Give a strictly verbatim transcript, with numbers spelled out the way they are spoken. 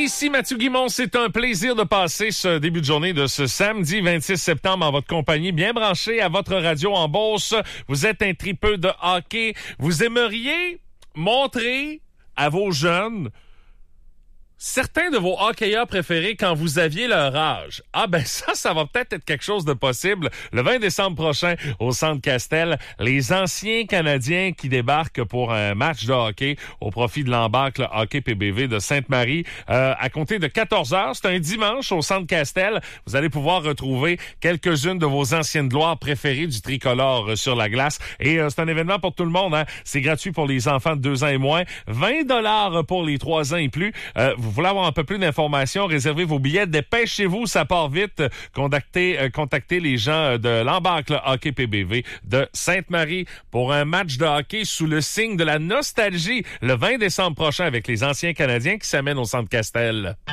Ici Mathieu Guimond, c'est un plaisir de passer ce début de journée de ce samedi vingt-six septembre en votre compagnie, bien branché à votre radio en Beauce. Vous êtes un tripeux de hockey. Vous aimeriez montrer à vos jeunes certains de vos hockeyeurs préférés quand vous aviez leur âge. Ah ben ça, ça va peut-être être quelque chose de possible. Le vingt décembre prochain, au Centre Castel, les anciens Canadiens qui débarquent pour un match de hockey au profit de l'Embarque Hockey P B V de Sainte-Marie. Euh, à compter de quatorze heures, c'est un dimanche au Centre Castel. Vous allez pouvoir retrouver quelques-unes de vos anciennes gloires préférées du tricolore sur la glace. Et euh, c'est un événement pour tout le monde, hein. C'est gratuit pour les enfants de deux ans et moins. vingt dollars pour les trois ans et plus. Euh, vous voulez avoir un peu plus d'informations, réservez vos billets, dépêchez-vous, ça part vite. Contactez, euh, contactez les gens de l'Embarque Hockey P B V de Sainte-Marie pour un match de hockey sous le signe de la nostalgie le vingt décembre prochain avec les anciens Canadiens qui s'amènent au Centre Castel.